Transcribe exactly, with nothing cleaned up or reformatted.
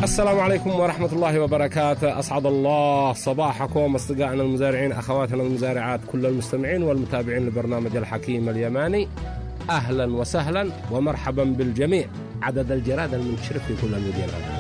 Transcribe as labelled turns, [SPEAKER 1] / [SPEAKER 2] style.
[SPEAKER 1] السلام عليكم ورحمة الله وبركاته. أسعد الله صباحكم أصدقائنا المزارعين، أخواتنا المزارعات، كل المستمعين والمتابعين لبرنامج الحكيم اليماني. أهلا وسهلا ومرحبا بالجميع. عدد الجراد المنتشر في كل المدينة.